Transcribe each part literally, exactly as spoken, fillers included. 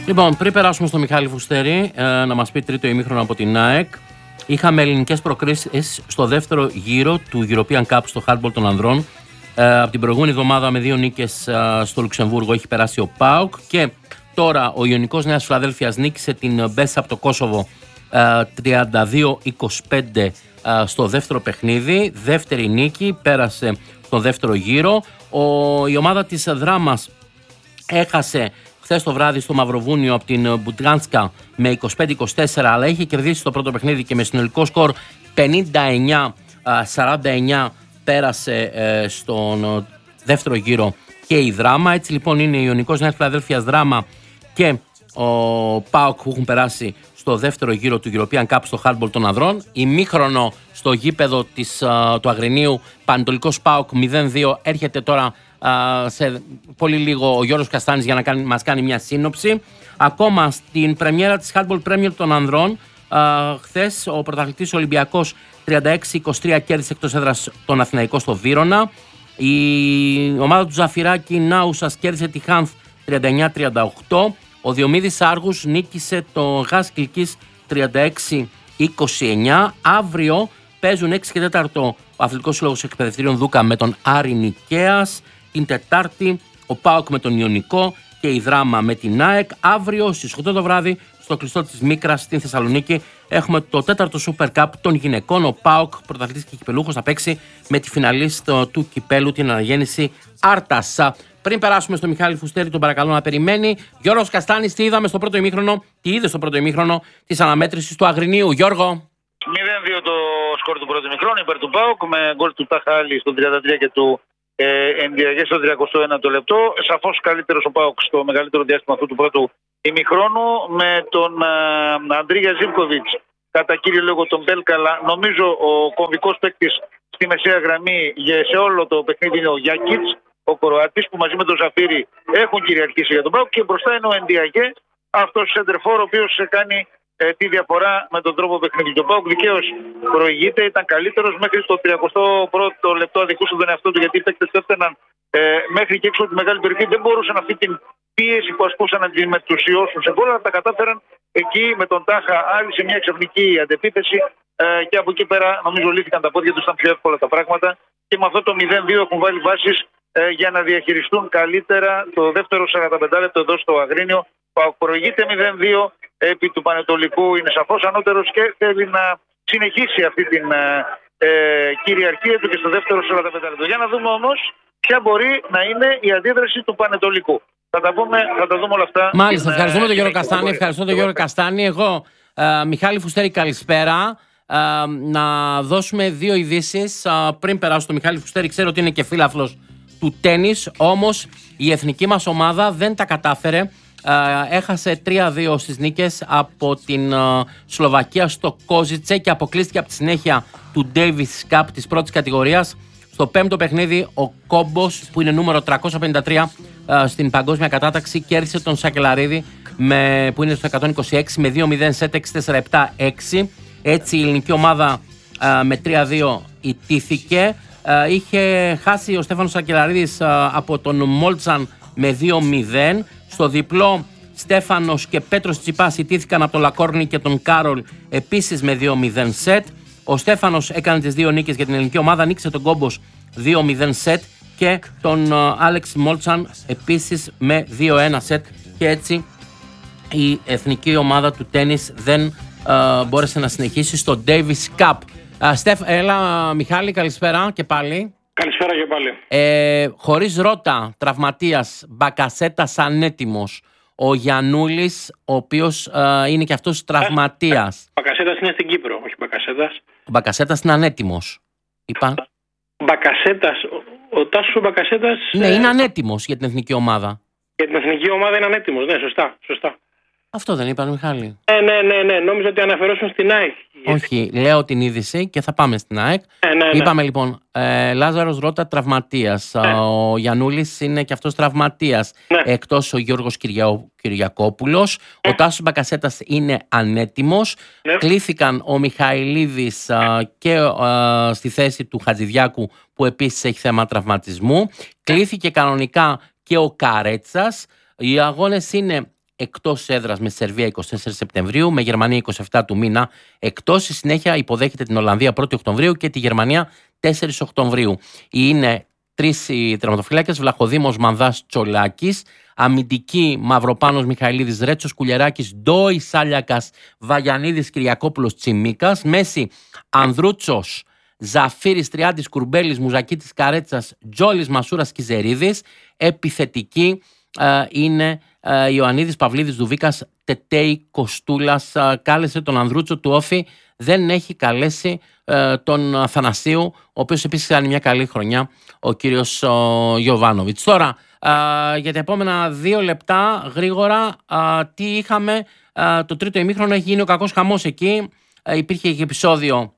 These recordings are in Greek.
Λοιπόν, πριν περάσουμε στο Μιχάλη Φουστέρη ε, να μας πει τρίτο ημίχρονο από την ΑΕΚ, είχαμε ελληνικές προκρίσεις στο δεύτερο γύρο του European Cup στο handball των ανδρών. Ε, από την προηγούμενη εβδομάδα με δύο νίκες ε, στο Λουξεμβούργο έχει περάσει ο ΠΑΟΚ και τώρα ο Ιωνικός Νέας Φιλαδέλφειας νίκησε την Μπέσα από το Κόσοβο ε, τριάντα δύο είκοσι πέντε ε, στο δεύτερο παιχνίδι. Δεύτερη νίκη, πέρασε στον δεύτερο γύρο. Ο, η ομάδα της Δράμας έχασε χθες το βράδυ στο Μαυροβούνιο από την Μπουτγκάνσκα με είκοσι πέντε είκοσι τέσσερα, αλλά είχε κερδίσει το πρώτο παιχνίδι και με συνολικό σκορ πενήντα εννιά σαράντα εννιά πέρασε ε, στον δεύτερο γύρο και η Δράμα. Έτσι λοιπόν είναι η Ιωνικός Νέας Φιλαδέλφειας Δράμα και ο ΠΑΟΚ που έχουν περάσει στο δεύτερο γύρο του European Cup στο handball των ανδρών. Ημίχρονο στο γήπεδο της, uh, του Αγρινίου, Πανετολικός ΠΑΟΚ μηδέν δύο. Έρχεται τώρα uh, σε πολύ λίγο ο Γιώργος Καστάνης για να κάνει, μας κάνει μια σύνοψη. Ακόμα στην πρεμιέρα της handball Premier των ανδρών, uh, χθες ο πρωταθλητής Ολυμπιακός τριάντα έξι είκοσι τρία κέρδισε εκτός έδρας τον Αθηναϊκό στο Βύρωνα. Η ομάδα του Ζαφυράκη Νάουσας κέρδισε τη Χάνθ τριάντα εννιά τριάντα οκτώ. Ο Διομήδης Άργους νίκησε το Γας Κιλκής τριάντα έξι είκοσι εννιά. Αύριο παίζουν έξι και τέσσερα ο Αθλητικός Σύλλογος Εκπαιδευτήριων Δούκα με τον Άρη Νικαίας. Την Τετάρτη ο ΠΑΟΚ με τον Ιωνικό και η Δράμα με την ΑΕΚ. Αύριο στις οκτώ το βράδυ στο κλειστό της Μίκρας στην Θεσσαλονίκη έχουμε το τέταρτο Super Cup των γυναικών. Ο ΠΑΟΚ, πρωταθλητής και κυπελούχος, θα παίξει με τη φιναλίστ του κυπέλου, την αναγέννηση Άρτας. Πριν περάσουμε στο Μιχάλη Φουστέρη, τον παρακαλώ να περιμένει. Γιώργος Καστάνης, τι είδαμε στο πρώτο ημίχρονο, τι είδε στο πρώτο ημίχρονο της αναμέτρησης του Αγρινίου, Γιώργο? μηδέν δύο το σκορ του πρώτου ημίχρονου υπέρ του ΠΑΟΚ με γκολ του Ταχάλη στο τριάντα τρία και του ε, Ενδιαγέ στο τριακοστό ένατο λεπτό. Σαφώς καλύτερος ο ΠΑΟΚ στο μεγαλύτερο διάστημα αυτού του πρώτου ημιχρόνου με τον ε, Αντρίγια Ζίβκοβιτς κατά κύριο λόγο τον Μπέλκαλα. Νομίζω ο κομβικός παίκτης στη μεσαία γραμμή σε όλο το παιχνίδι είναι ο Γιάκιτς, ο Κροάτης, που μαζί με τον Ζαφύρι έχουν κυριαρχήσει για τον ΠΑΟΚ, και μπροστά είναι ο Ενδιαγέ, αυτός ο σεντερφόρ ο οποίος κάνει ε, τη διαφορά με τον τρόπο παιχνίδι. Το ΠΑΟΚ δικαίως προηγείται, ήταν καλύτερος μέχρι το τριακοστό πρώτο λεπτό, αδικούσε τον εαυτό του γιατί οι παίκτες έφταναν ε, μέχρι και έξω από τη μεγάλη περιοχή, δεν μπορούσαν αυτή την πίεση που ασκούσαν να τη μετουσιώσουν σε γκολ, αλλά τα κατάφεραν εκεί με τον Τάχα άλλη σε μια ξαφνική αντεπίθεση ε, και από εκεί πέρα νομίζω λύθηκαν τα πόδια τους, ήταν πιο εύκολα τα πράγματα και με αυτό το μηδέν δύο έχουν βάλει βάσεις ε, για να διαχειριστούν καλύτερα το δεύτερο σαράντα πέντε λεπτό εδώ στο Αγρίνιο. Προηγείται μηδέν δύο επί του Πανετολικού, είναι σαφώς ανώτερος και θέλει να συνεχίσει αυτή την ε, ε, κυριαρχία του και στο δεύτερο σαράντα πέντε λεπτό. Για να δούμε όμως ποια μπορεί να είναι η αντίδραση του Πανετολικού. Θα τα, πούμε, θα τα δούμε όλα αυτά. Μάλιστα, ευχαριστούμε τον Γιώργο Καστάνη. Ευχαριστώ τον Γιώργο Καστάνη. Εγώ, ε, Μιχάλη Φουστέρη, καλησπέρα. Ε, να δώσουμε δύο ειδήσεις ε, πριν περάσω στο Μιχάλη Φουστέρη. Ξέρω ότι είναι και φίλαθλος του τένις, όμως η εθνική μας ομάδα δεν τα κατάφερε. Ε, έχασε τρία δύο στις νίκες από την ε, Σλοβακία στο Κόζιτσε και αποκλείστηκε από τη συνέχεια του Davis Cup της πρώτης κατηγορίας. Στο πέμπτο παιχνίδι ο Κόμπος, που είναι νούμερο τριακόσια πενήντα τρία ε, στην παγκόσμια κατάταξη, κέρδισε τον Σακελαρίδη με, που είναι στο εκατόν είκοσι έξι με δύο μηδέν σετ έξι τέσσερα επτά έξι. Έτσι η ελληνική ομάδα ε, με τρία δύο ιτήθηκε. Ε, είχε χάσει ο Στέφανος Σακελαρίδης ε, από τον Μόλτσαν με δύο μηδέν. Στο διπλό Στέφανος και Πέτρος Τσιπάς ιτήθηκαν από τον Λακόρνη και τον Κάρολ επίσης με δύο μηδέν σετ. Ο Στέφανος έκανε τις δύο νίκες για την ελληνική ομάδα, νίκησε τον Κόμπος δύο μηδέν σετ και τον Άλεξ Μόλτσαν επίσης με δύο ένα σετ, και έτσι η εθνική ομάδα του τένις δεν uh, μπόρεσε να συνεχίσει στο Davis Cup. Uh, Στεφ, έλα Μιχάλη, καλησπέρα και πάλι. Καλησπέρα και πάλι. Ε, χωρίς ρότα, τραυματίας, Μπακασέτας ανέτοιμος. Ο Γιαννούλης, ο οποίος uh, είναι και αυτός τραυματίας. Ο Μπακασέτας είναι στην Κύπρο, όχι Μπακασέτας. Ο Μπακασέτας είναι ανέτοιμος. Είπα. Μπακασέτας, ο, ο Τάσος ο Μπακασέτας... Ναι, είναι ανέτοιμος για την εθνική ομάδα. Για την εθνική ομάδα είναι ανέτοιμος, ναι, σωστά, σωστά. Αυτό δεν είπαν, Μιχάλη? Ναι, ναι, ναι, ναι. Νόμιζα ότι αναφερόσουν στην ΑΕΚ. Όχι, λέω την είδηση και θα πάμε στην ΑΕΚ. Ναι, ναι, ναι. Είπαμε λοιπόν, ε, Λάζαρος Ρώτα τραυματίας, ναι. Ο Γιαννούλης είναι και αυτός τραυματίας, ναι. Εκτός ο Γιώργος Κυρια... Κυριακόπουλος, ναι. Ο Τάσος Μπακασέτας είναι ανέτοιμος, ναι. Κλήθηκαν ο Μιχαηλίδης ε, και ε, στη θέση του Χατζηδιάκου, που επίσης έχει θέμα τραυματισμού, ναι. Κλήθηκε κανονικά και ο Καρέτσας. Οι αγώνες είναι εκτός έδρας με τη Σερβία εικοστή τέταρτη Σεπτεμβρίου, με Γερμανία εικοστή εβδόμη του μήνα εκτός. Στη συνέχεια υποδέχεται την Ολλανδία πρώτη Οκτωβρίου και τη Γερμανία τέσσερις Οκτωβρίου. Είναι τρεις οι τερματοφύλακες: Βλαχοδήμος, Μανδάς, Τσολάκης. Αμυντική: Μαυροπάνος, Μιχαηλίδης, Ρέτσος, Κουλιεράκης, Ντόι, Σάλιακας, Βαγιανίδης, Κυριακόπουλος, Τσιμίκας. Μέση: Ανδρούτσος, Ζαφύρης, Τριάντης, Κουρμπέλης, Μουζακίτης, Καρέτσας, Τζόλης, Μασούρας, Κιζερίδης. Επιθετική ε, είναι ε, Ιωαννίδης, Παυλίδης, Δουβίκας, Τετέι, Κοστούλας. Ε, κάλεσε τον Ανδρούτσο του Όφη, δεν έχει καλέσει ε, τον Αθανασίου, ο οποίος επίσης κάνει μια καλή χρονιά, ο κύριος Γιοβάνοβιτς. Τώρα, ε, για τα επόμενα δύο λεπτά, γρήγορα, ε, τι είχαμε ε, το τρίτο ημίχρονο. Έχει γίνει ο κακός χαμός εκεί. Ε, υπήρχε και επεισόδιο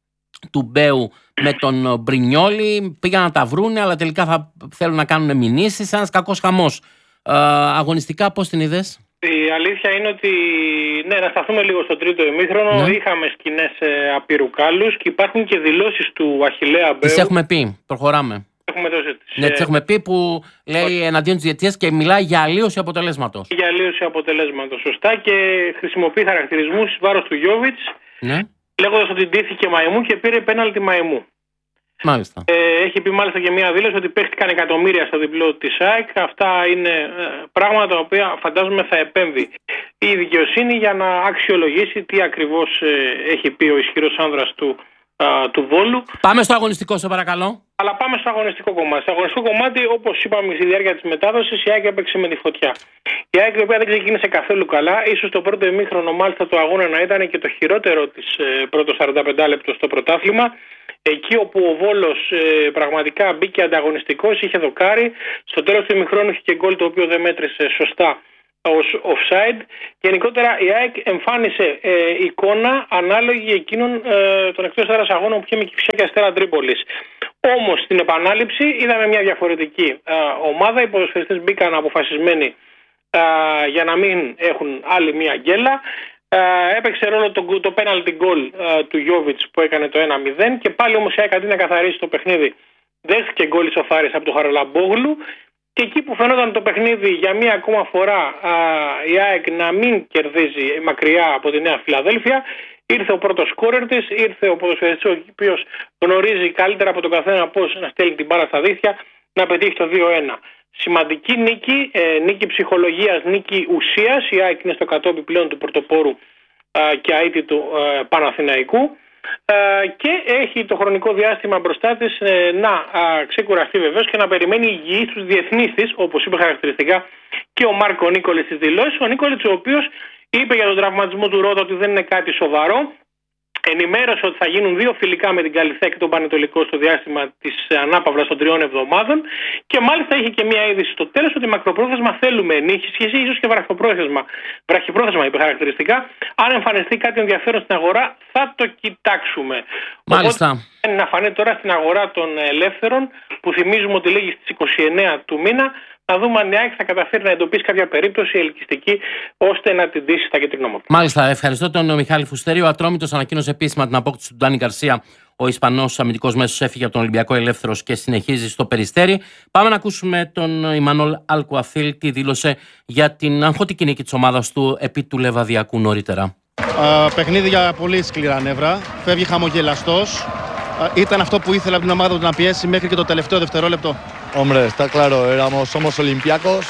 του Μπέου με τον Μπρινιόλι. Πήγαν να τα βρούνε, αλλά τελικά θα θέλουν να κάνουν μηνύσεις. Ένας κακός χαμός. Ε, αγωνιστικά, πώς την είδες? Η αλήθεια είναι ότι, ναι, να σταθούμε λίγο στο τρίτο ημίχρονο. Ναι. Είχαμε σκηνές ε, απειρού κάλους και υπάρχουν και δηλώσεις του Αχιλλέα Μπέου. Τις έχουμε πει, προχωράμε. Έχουμε δώσει τις, ναι, τις έχουμε πει, που λέει ε... εναντίον της διαιτησίας και μιλάει για αλλίωση αποτελέσματος. Για αλλίωση αποτελέσματος, σωστά, και χρησιμοποιεί χαρακτηρισμούς βάρος του Γιόβιτς, ναι, λέγοντας ότι ντύθηκε μαϊμού και πήρε πέναλτι μαϊμού. Μάλιστα. Ε, έχει πει μάλιστα και μια δήλωση ότι παίχτηκαν εκατομμύρια στο διπλό της ΑΕΚ. Αυτά είναι ε, πράγματα τα οποία φαντάζομαι θα επέμβει η δικαιοσύνη για να αξιολογήσει τι ακριβώς ε, έχει πει ο ισχυρός άνδρας του, α, του Βόλου. Πάμε στο αγωνιστικό, σε παρακαλώ. Αλλά πάμε στο αγωνιστικό κομμάτι. Στο αγωνιστικό κομμάτι, όπως είπαμε στη διάρκεια της μετάδοσης, η ΑΕΚ έπαιξε με τη φωτιά. Η ΑΕΚ, η οποία δεν ξεκίνησε καθόλου καλά, ίσως το πρώτο ημίχρονο μάλιστα του αγώνα να ήταν και το χειρότερο της ε, πρώτο σαράντα πέντε λεπτό στο πρωτάθλημα. Εκεί όπου ο Βόλος ε, πραγματικά μπήκε ανταγωνιστικός, είχε δοκάρει. Στο τέλος του ημιχρόνου είχε και γκολ το οποίο δεν μέτρησε σωστά ως offside. Γενικότερα η ΑΕΚ εμφάνισε ε, εικόνα ανάλογη εκείνων ε, των εκτός έδρας αγώνων που είχε με Κηφισιά και Αστέρα Τρίπολης. Όμως στην επανάληψη είδαμε μια διαφορετική ε, ομάδα. Οι ποδοσφαιριστές μπήκαν αποφασισμένοι ε, για να μην έχουν άλλη μια γκέλα. Uh, έπαιξε ρόλο το, το penalty goal uh, του Γιόβιτς που έκανε το ένα μηδέν και πάλι όμως η ΑΕΚ αντί να καθαρίσει το παιχνίδι δέχτηκε γκολ ισοφάρης από τον Χαραλαμπόγλου και εκεί που φαινόταν το παιχνίδι για μία ακόμα φορά uh, η ΑΕΚ να μην κερδίζει μακριά από τη Νέα Φιλαδέλφια, ήρθε ο πρώτος σκόρερ της, ήρθε ο ποδοσφαιριστής ο οποίος γνωρίζει καλύτερα από τον καθένα πώς να στέλνει την μπάλα στα δίχτυα, να πετύχει το δύο ένα. Σημαντική νίκη, ε, νίκη ψυχολογίας, νίκη ουσίας. Η ΑΕΚ είναι στο κατόπι πλέον του πρωτοπόρου ε, και αίτητου ε, Παναθηναϊκού ε, και έχει το χρονικό διάστημα μπροστά της ε, να ε, ξεκουραστεί βεβαίως και να περιμένει υγιή στους διεθνείς της, όπως είπε χαρακτηριστικά και ο Μάρκο Νίκολης στις δηλώσεις. Ο Νίκολης, ο οποίος είπε για τον τραυματισμό του Ρότα ότι δεν είναι κάτι σοβαρό. Ενημέρωσε ότι θα γίνουν δύο φιλικά με την Καλυθέα και τον Πανετολικό στο διάστημα της ανάπαυλας των τριών εβδομάδων και μάλιστα είχε και μια είδηση στο τέλος ότι μακροπρόθεσμα θέλουμε ενίσχυση, ίσως και βραχυπρόθεσμα, βραχυπρόθεσμα είπε χαρακτηριστικά. Αν εμφανιστεί κάτι ενδιαφέρον στην αγορά θα το κοιτάξουμε. Μάλιστα. Οπότε να φανεί τώρα στην αγορά των ελεύθερων που θυμίζουμε ότι λέγει στις είκοσι εννέα του μήνα, να δούμε αν η ΑΕΚ θα καταφέρει να εντοπίσει κάποια περίπτωση ελκυστική ώστε να την ντύσει στα κεντρικά μόρφα. Μάλιστα, ευχαριστώ τον Μιχάλη Φουστέρη. Ο Ατρόμητος ανακοίνωσε επίσημα την απόκτηση του Ντάνι Γκαρσία. Ο Ισπανός αμυντικός μέσος έφυγε από τον Ολυμπιακό ελεύθερος και συνεχίζει στο Περιστέρι. Πάμε να ακούσουμε τον Ιμανόλ Αλκουαθίλ τι δήλωσε για την αγχωτική νίκη της ομάδας του επί του Λεβαδιακού νωρίτερα. Uh, παιχνίδι για πολύ σκληρά νεύρα. Φεύγει χαμογελαστός. Uh, ήταν αυτό που ήθελα από την ομάδα του να πιέσει μέχρι και το τελευταίο δευτερόλεπτο. Hombre, está claro, éramos, somos olímpicos.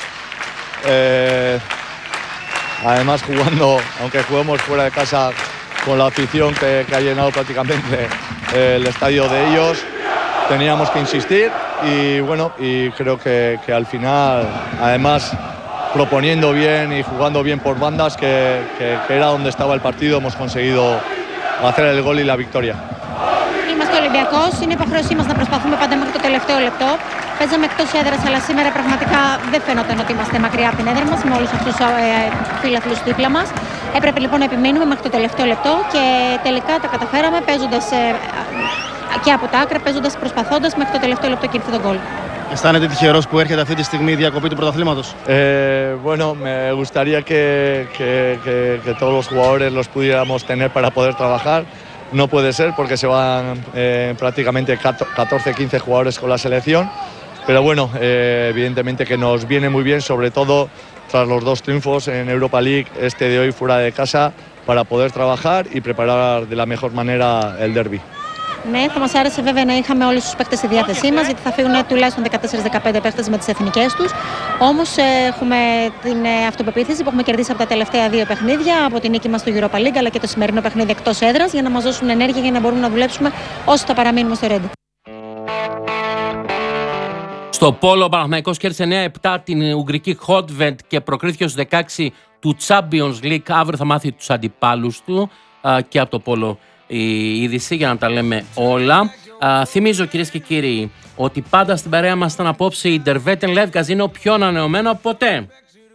Eh, además, jugando, aunque juguemos fuera de casa con la afición que, que ha llenado prácticamente eh, el estadio de ellos, teníamos que insistir y bueno, y creo que, que al final, además, proponiendo bien y jugando bien por bandas, que, que, que era donde estaba el partido, hemos conseguido hacer el gol y la victoria. Είμαστε Ολυμπιακός, είναι υποχρέωσή μας να προσπαθούμε πάντα μέχρι το τελευταίο λεπτό. Παίζαμε εκτός έδρας, αλλά σήμερα πραγματικά δεν φαίνονταν ότι είμαστε μακριά από την έδρα μας με όλους αυτούς τους ε, φίλαθλους δίπλα μας. Έπρεπε λοιπόν να επιμένουμε μέχρι το τελευταίο λεπτό και τελικά τα καταφέραμε παίζοντας ε, και από τα άκρα, παίζοντας, προσπαθώντας μέχρι το τελευταίο λεπτό και ήρθε τον γκολ. Αισθάνεται τυχερός που έρχεται αυτή τη στιγμή η διακοπή του πρωταθλήματος? Eh, bueno, me gustaría que, que, que, que todos los jugadores los pudiéramos tener para poder trabajar. No puede ser porque se van eh, prácticamente catorce quince jugadores con la selección. Pero bueno, eh, evidentemente que nos viene muy bien, sobre todo tras los dos triunfos en Europa League, este de hoy fuera de casa, para poder trabajar y preparar de la mejor manera el derby. Ναι, θα μας άρεσε βέβαια να είχαμε όλους τους παίκτες στη διάθεσή μας, γιατί θα φύγουν τουλάχιστον δεκατέσσερα δεκαπέντε παίκτες με τις εθνικές τους. Όμως έχουμε την αυτοπεποίθηση που έχουμε κερδίσει από τα τελευταία δύο παιχνίδια, από την νίκη μας στο Europa League αλλά και το σημερινό παιχνίδι εκτός έδρας, για να μας δώσουν ενέργεια για να μπορούμε να δουλέψουμε όσο θα παραμείνουμε στο Ρέντι. Στο πόλο ο Παναθηναϊκός κέρδισε εννέα επτά την Ουγγρική Χότβεντ και προκρίθηκε στους δεκαέξι του Champions League. Αύριο θα μάθει τους αντιπάλους του και από το πόλο η είδηση για να τα λέμε όλα. Θυμίζω κυρίες και κύριοι ότι πάντα στην παρέα μας ήταν απόψε η Derveten Live Casino πιο ανανεωμένο από ποτέ.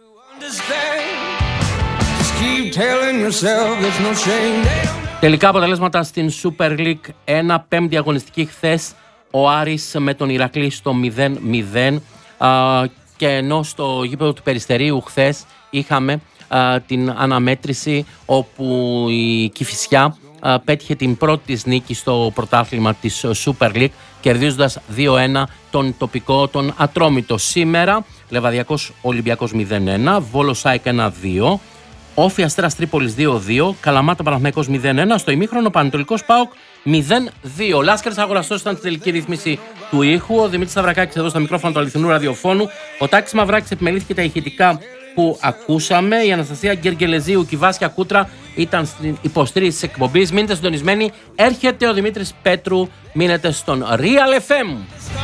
Τελικά αποτελέσματα στην Super League ένα, πέμπτη αγωνιστική χθες. Ο Άρης με τον Ηρακλή στο μηδέν μηδέν και ενώ στο γήπεδο του Περιστερίου χθες είχαμε α, την αναμέτρηση όπου η Κηφισιά α, πέτυχε την πρώτη της νίκη στο πρωτάθλημα της Super League κερδίζοντας δύο ένα τον τοπικό, τον Ατρόμητο. Σήμερα Λεβαδιακός Ολυμπιακός μηδέν ένα, Βόλος ΑΕΚ ένα δύο, Όφη Αστέρας Τρίπολης δύο δύο, Καλαμάτα Παναθηναϊκός μηδέν ένα, στο ημίχρονο Πανετολικός ΠΑΟΚ μηδέν δύο. Λάσκαρης Αγοραστός ήταν στη τελική ρύθμιση του ήχου. Ο Δημήτρης Σταυρακάκης εδώ στα μικρόφωνα του αληθινού ραδιοφώνου. Ο Τάκης Μαυράκης επιμελήθηκε τα ηχητικά που ακούσαμε. Η Αναστασία Γκεργελεζίου και η Βάσια Κούτρα ήταν στην υποστήριξη της εκπομπής. Μείνετε συντονισμένοι. Έρχεται ο Δημήτρης Πέτρου. Μείνετε στον Real εφ εμ.